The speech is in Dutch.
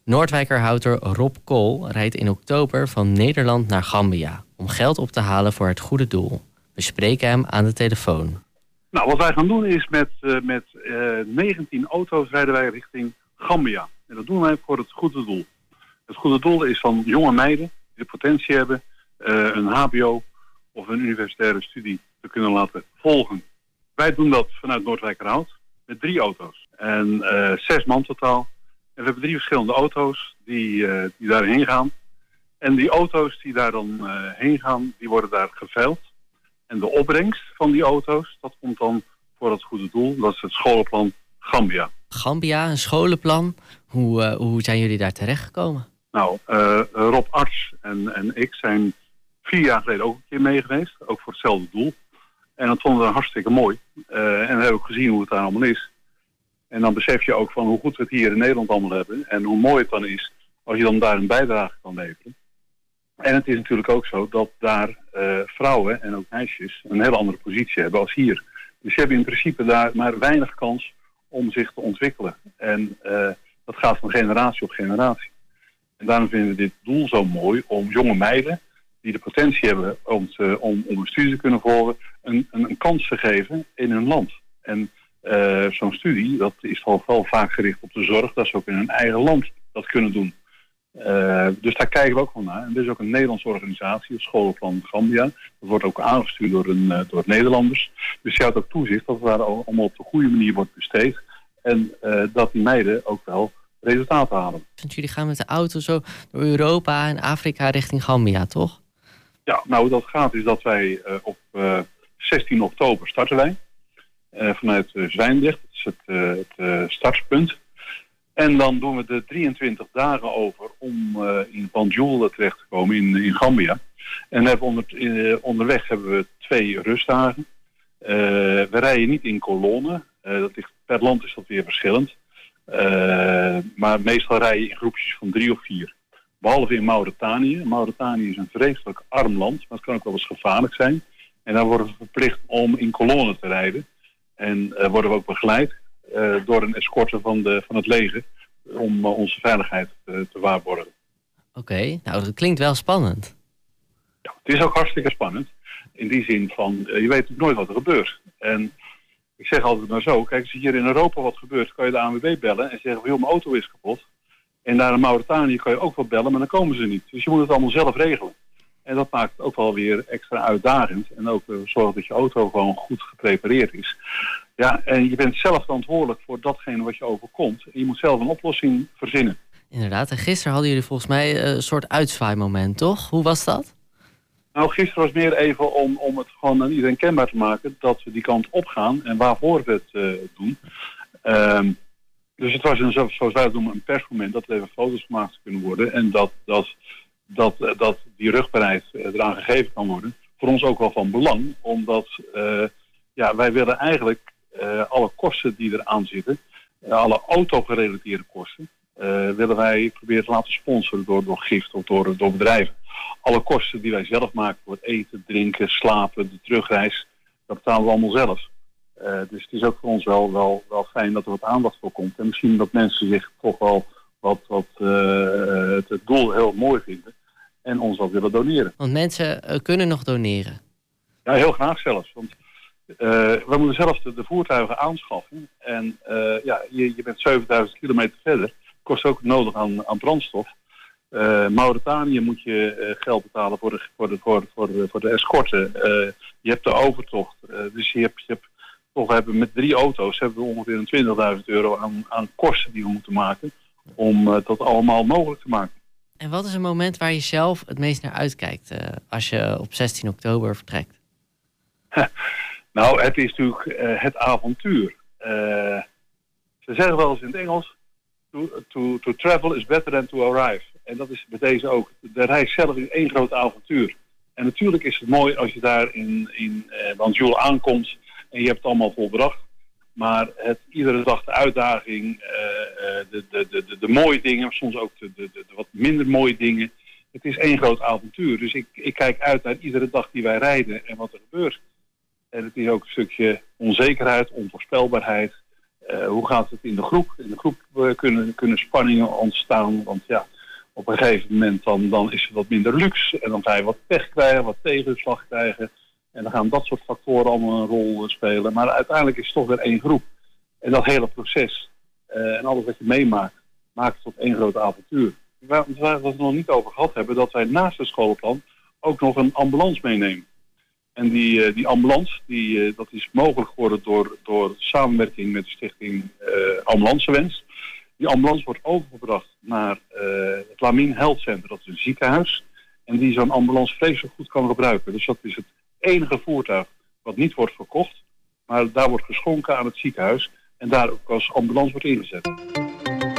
Noordwijkerhouter Rob Kool rijdt in oktober van Nederland naar Gambia om geld op te halen voor het goede doel. We spreken hem aan de telefoon. Nou, wat wij gaan doen is met 19 auto's rijden wij richting Gambia. En dat doen wij voor het goede doel. Het goede doel is van jonge meiden die de potentie hebben een hbo of een universitaire studie te kunnen laten volgen. Wij doen dat vanuit Noordwijkerhout met 3 auto's. En 6 man totaal. En we hebben 3 verschillende auto's die daarheen gaan. En die auto's die daar dan heen gaan, die worden daar geveild. En de opbrengst van die auto's, dat komt dan voor het goede doel. Dat is het scholenplan Gambia. Gambia, een scholenplan. Hoe zijn jullie daar terechtgekomen? Nou, Rob Arts en ik zijn 4 jaar geleden ook een keer mee geweest. Ook voor hetzelfde doel. En dat vonden we hartstikke mooi. En we hebben ook gezien hoe het daar allemaal is. En dan besef je ook van hoe goed we het hier in Nederland allemaal hebben. En hoe mooi het dan is als je dan daar een bijdrage kan leveren. En het is natuurlijk ook zo dat daar vrouwen en ook meisjes een hele andere positie hebben als hier. Dus ze hebben in principe daar maar weinig kans om zich te ontwikkelen. En dat gaat van generatie op generatie. En daarom vinden we dit doel zo mooi om jonge meiden die de potentie hebben om een studie te kunnen volgen, een kans te geven in hun land. En zo'n studie, dat is wel vaak gericht op de zorg, dat ze ook in hun eigen land dat kunnen doen. Dus daar kijken we ook van naar. En er is ook een Nederlandse organisatie, het Scholenplan Gambia. Dat wordt ook aangestuurd door Nederlanders. Dus die houdt ook toezicht dat het daar allemaal op de goede manier wordt besteed. En dat die meiden ook wel resultaten halen. Want jullie gaan met de auto zo door Europa en Afrika richting Gambia, toch? Ja, nou hoe dat gaat is dat wij op 16 oktober starten wij. Vanuit Zwijndrecht, dat is het startpunt. En dan doen we de 23 dagen over om in Banjul terecht te komen in Gambia. En onderweg hebben we 2 rustdagen. We rijden niet in kolonnen. Per land is dat weer verschillend. Maar meestal rij je in groepjes van 3 of 4. Behalve in Mauritanië. Mauritanië is een vreselijk arm land, maar het kan ook wel eens gevaarlijk zijn. En daar worden we verplicht om in kolonnen te rijden. En worden we ook begeleid door een escorte van het leger om onze veiligheid te waarborgen. Oké, nou dat klinkt wel spannend. Ja, het is ook hartstikke spannend. In die zin van, je weet natuurlijk nooit wat er gebeurt. En ik zeg altijd maar zo, kijk, als hier in Europa wat gebeurt, kan je de ANWB bellen en zeggen, joh, mijn auto is kapot. En daar in Mauritanië kan je ook wel bellen, maar dan komen ze niet. Dus je moet het allemaal zelf regelen. En dat maakt het ook wel weer extra uitdagend. En ook zorgen dat je auto gewoon goed geprepareerd is. Ja, en je bent zelf verantwoordelijk voor datgene wat je overkomt. En je moet zelf een oplossing verzinnen. Inderdaad, en gisteren hadden jullie volgens mij een soort uitzwaaimoment, toch? Hoe was dat? Nou, gisteren was meer even om het gewoon aan iedereen kenbaar te maken dat we die kant op gaan en waarvoor we het doen. Dus het was zoals wij het noemen, een persmoment dat er even foto's gemaakt kunnen worden. En dat die rugbaarheid eraan gegeven kan worden. Voor ons ook wel van belang, omdat wij willen eigenlijk alle kosten die eraan zitten, alle autogerelateerde kosten, willen wij proberen te laten sponsoren door gift of door bedrijven. Alle kosten die wij zelf maken voor het eten, drinken, slapen, de terugreis, dat betalen we allemaal zelf. Dus het is ook voor ons wel fijn dat er wat aandacht voor komt. En misschien dat mensen zich toch wel het doel heel mooi vinden en ons wat willen doneren. Want mensen kunnen nog doneren? Ja, heel graag zelfs. Want we moeten zelf de voertuigen aanschaffen. En je bent 7000 kilometer verder. Kost ook nodig aan brandstof. Mauritanië moet je geld betalen voor de escorte. Je hebt de overtocht. Dus we hebben met 3 auto's hebben we ongeveer €20.000 aan kosten die we moeten maken om dat allemaal mogelijk te maken. En wat is een moment waar je zelf het meest naar uitkijkt als je op 16 oktober vertrekt? Nou, het is natuurlijk het avontuur. Ze zeggen wel eens in het Engels, to travel is better than to arrive. En dat is bij deze ook. De reis zelf is 1 groot avontuur. En natuurlijk is het mooi als je daar in Banjul aankomt en je hebt het allemaal volbracht. Maar iedere dag de uitdaging, de mooie dingen, soms ook de wat minder mooie dingen. Het is 1 groot avontuur. Dus ik kijk uit naar iedere dag die wij rijden en wat er gebeurt. En het is ook een stukje onzekerheid, onvoorspelbaarheid. Hoe gaat het in de groep? In de groep kunnen spanningen ontstaan. Want ja, op een gegeven moment dan is het wat minder luxe. En dan ga je wat pech krijgen, wat tegenslag krijgen. En dan gaan dat soort factoren allemaal een rol spelen. Maar uiteindelijk is het toch weer één groep. En dat hele proces en alles wat je meemaakt, maakt het tot één groot avontuur. Waar we het nog niet over gehad hebben, dat wij naast het schoolplan ook nog een ambulance meenemen. En die ambulance, dat is mogelijk geworden door samenwerking met de stichting Ambulancewens. Die ambulance wordt overgebracht naar het Lamin Health Center, dat is een ziekenhuis. En die zo'n ambulance vreselijk goed kan gebruiken. Dus dat is het enige voertuig wat niet wordt verkocht, maar daar wordt geschonken aan het ziekenhuis. En daar ook als ambulance wordt ingezet.